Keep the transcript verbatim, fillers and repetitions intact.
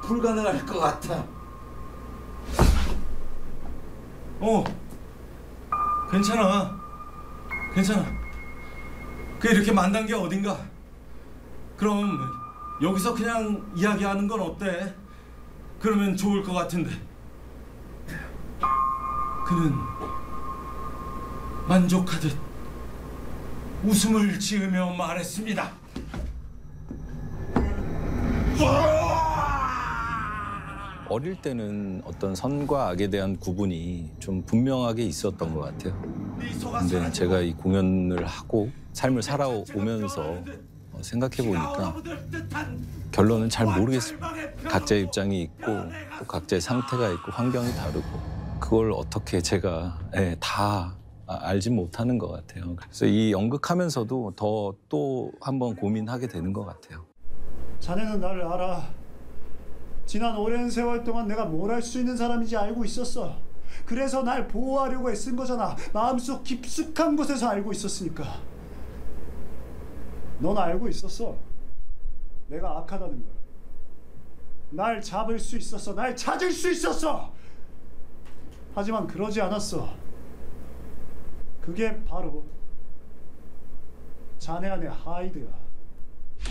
불가능할 것 같아. 어, 괜찮아. 괜찮아. 그 이렇게 만난 게 어딘가. 그럼 여기서 그냥 이야기하는 건 어때? 그러면 좋을 것 같은데. 그는 만족하듯 웃음을 지으며 말했습니다. 어릴 때는 어떤 선과 악에 대한 구분이 좀 분명하게 있었던 것 같아요. 근데 제가 이 공연을 하고 삶을 살아오면서 생각해 보니까 결론은 잘 모르겠습니다. 각자의 입장이 있고 또 각자의 상태가 있고 환경이 다르고 그걸 어떻게 제가 예, 다 알지 못하는 것 같아요. 그래서 이 연극하면서도 더 또 한번 고민하게 되는 것 같아요. 자네는 나를 알아. 지난 오랜 세월 동안 내가 뭘 할 수 있는 사람인지 알고 있었어. 그래서 날 보호하려고 애쓴 거잖아. 마음속 깊숙한 곳에서 알고 있었으니까. 넌 알고 있었어. 내가 악하다는 걸. 날 잡을 수 있었어. 날 찾을 수 있었어. 하지만 그러지 않았어. 그게 바로 자네 안의 하이드야.